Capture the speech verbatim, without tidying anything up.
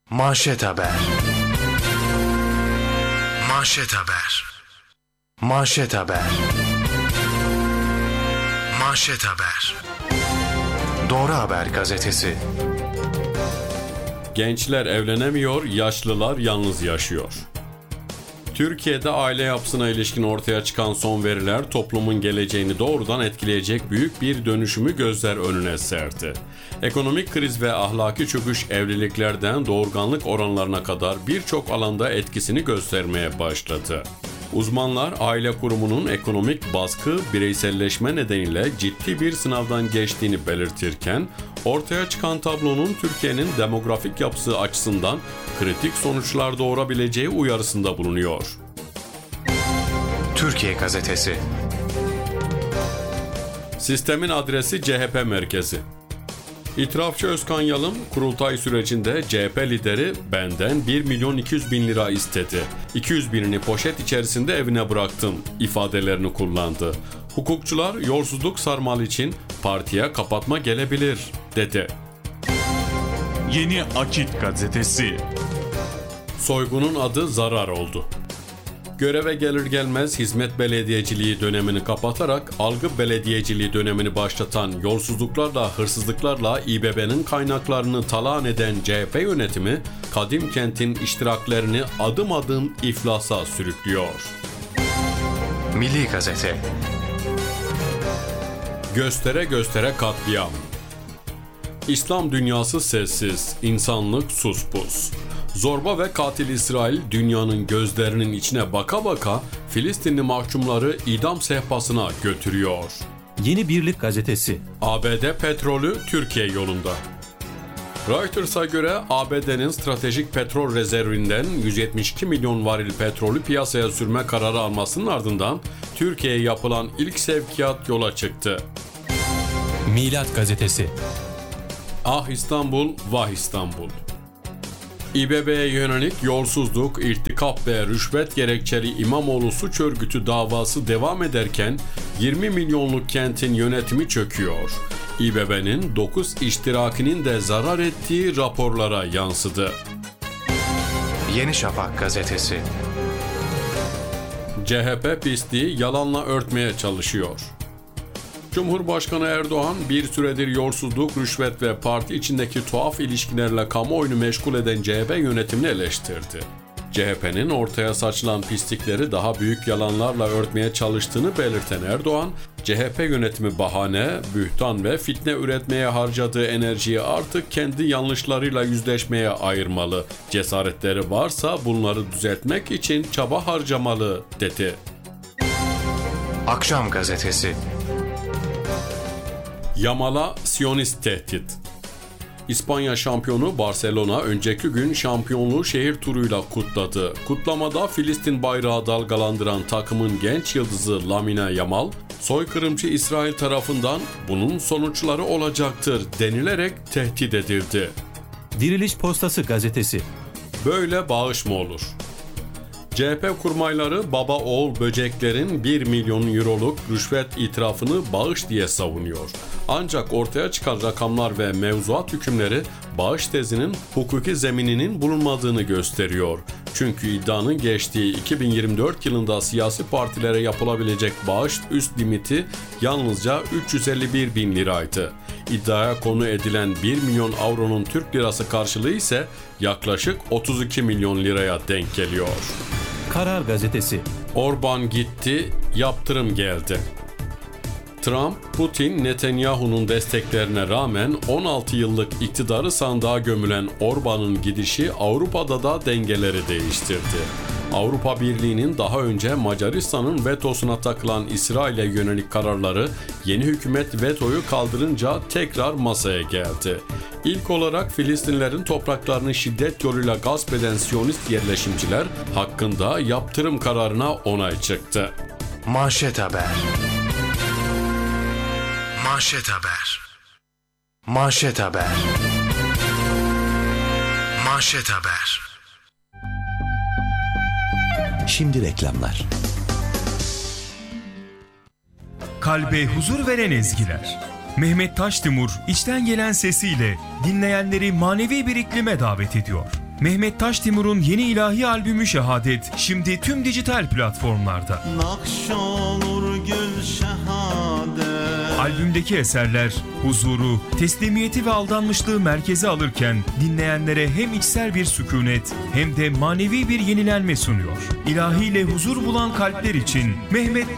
Manşet Haber. Manşet Haber. Manşet Haber. Manşet Haber. Doğru Haber gazetesi. Gençler evlenemiyor, yaşlılar yalnız yaşıyor. Türkiye'de aile yapısına ilişkin ortaya çıkan son veriler toplumun geleceğini doğrudan etkileyecek büyük bir dönüşümü gözler önüne serdi. Ekonomik kriz ve ahlaki çöküş evliliklerden doğurganlık oranlarına kadar birçok alanda etkisini göstermeye başladı. Uzmanlar aile kurumunun ekonomik baskı, bireyselleşme nedeniyle ciddi bir sınavdan geçtiğini belirtirken, ortaya çıkan tablonun Türkiye'nin demografik yapısı açısından kritik sonuçlar doğurabileceği uyarısında bulunuyor. Türkiye Gazetesi. Sistemin adresi C H P merkezi. İtirafçı Özkan Yalın, kurultay sürecinde C H P lideri benden bir milyon iki yüz bin lira istedi. iki yüz binini poşet içerisinde evine bıraktım ifadelerini kullandı. Hukukçular yolsuzluk sarmal için partiye kapatma gelebilir dedi. Yeni Akit Gazetesi. Soygunun adı zarar oldu. Göreve gelir gelmez hizmet belediyeciliği dönemini kapatarak algı belediyeciliği dönemini başlatan yolsuzluklarla, hırsızlıklarla İ B B'nin kaynaklarını talan eden C H P yönetimi, kadim kentin iştiraklerini adım adım iflasa sürüklüyor. Milli Gazete. Göstere göstere katliam. İslam dünyası sessiz, insanlık suspus. Zorba ve katil İsrail dünyanın gözlerinin içine baka baka Filistinli mahkumları idam sehpasına götürüyor. Yeni Birlik Gazetesi. A B D petrolü Türkiye yolunda. Reuters'a göre A B D'nin stratejik petrol rezervinden yüz yetmiş iki milyon varil petrolü piyasaya sürme kararı almasının ardından Türkiye'ye yapılan ilk sevkiyat yola çıktı. Milat Gazetesi. Ah İstanbul, vah İstanbul. İ B B'ye yönelik yolsuzluk, irtikap ve rüşvet gerekçeli İmamoğlu suç örgütü davası devam ederken yirmi milyonluk kentin yönetimi çöküyor. İ B B'nin dokuz iştirakinin de zarar ettiği raporlara yansıdı. Yeni Şafak Gazetesi. C H P pisliği yalanla örtmeye çalışıyor. Cumhurbaşkanı Erdoğan bir süredir yolsuzluk, rüşvet ve parti içindeki tuhaf ilişkilerle kamuoyunu meşgul eden C H P yönetimini eleştirdi. C H P'nin ortaya saçılan pislikleri daha büyük yalanlarla örtmeye çalıştığını belirten Erdoğan, C H P yönetimi bahane, bühtan ve fitne üretmeye harcadığı enerjiyi artık kendi yanlışlarıyla yüzleşmeye ayırmalı. Cesaretleri varsa bunları düzeltmek için çaba harcamalı dedi. Akşam Gazetesi. Yamala Siyonist tehdit. İspanya şampiyonu Barcelona önceki gün şampiyonluğu şehir turuyla kutladı. Kutlamada Filistin bayrağı dalgalandıran takımın genç yıldızı Lamine Yamal, soykırımcı İsrail tarafından bunun sonuçları olacaktır denilerek tehdit edildi. Diriliş Postası Gazetesi. Böyle bağış mı olur? C H P kurmayları baba oğul böceklerin bir milyon euroluk rüşvet itirafını bağış diye savunuyor. Ancak ortaya çıkan rakamlar ve mevzuat hükümleri bağış tezinin hukuki zemininin bulunmadığını gösteriyor. Çünkü iddianın geçtiği iki bin yirmi dört yılında siyasi partilere yapılabilecek bağış üst limiti yalnızca üç yüz elli bir bin liraydı. İddiaya konu edilen bir milyon avronun Türk lirası karşılığı ise yaklaşık otuz iki milyon liraya denk geliyor. Karar Gazetesi. Orban gitti, yaptırım geldi. Trump, Putin, Netanyahu'nun desteklerine rağmen on altı yıllık iktidarı sandığa gömülen Orban'ın gidişi Avrupa'da da dengeleri değiştirdi. Avrupa Birliği'nin daha önce Macaristan'ın vetosuna takılan İsrail'e yönelik kararları yeni hükümet vetoyu kaldırınca tekrar masaya geldi. İlk olarak Filistinlerin topraklarını şiddet yoluyla gasp eden Siyonist yerleşimciler hakkında yaptırım kararına onay çıktı. Manşet Haber. Manşet Haber. Manşet Haber. Manşet Haber. Şimdi reklamlar. Kalbe huzur veren ezgiler. Mehmet Taştimur içten gelen sesiyle dinleyenleri manevi bir iklime davet ediyor. Mehmet Taştimur'un yeni ilahi albümü Şehadet şimdi tüm dijital platformlarda. Nakş olur gül şehadet. Albümdeki eserler huzuru, teslimiyeti ve aldanmışlığı merkeze alırken dinleyenlere hem içsel bir sükunet hem de manevi bir yenilenme sunuyor. İlahiyle huzur bulan kalpler için Mehmet